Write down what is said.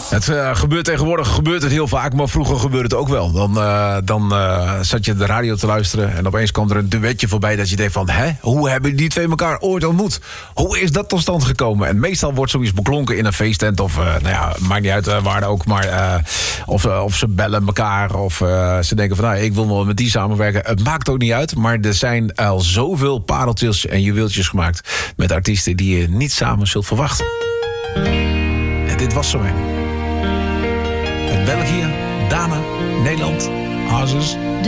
Het gebeurt tegenwoordig heel vaak, maar vroeger gebeurde het ook wel. Dan zat je de radio te luisteren en opeens kwam er een duetje voorbij dat je denkt van, hoe hebben die twee elkaar ooit ontmoet? Hoe is dat tot stand gekomen? En meestal wordt zoiets beklonken in een feesttent of, maakt niet uit waar ook, maar of ze bellen elkaar of ze denken van, ik wil wel met die samenwerken. Het maakt ook niet uit, maar er zijn al zoveel pareltjes en juweeltjes gemaakt met artiesten die je niet samen zult verwachten. En dit was zo een. Uit België, Dana, Nederland, Hazes.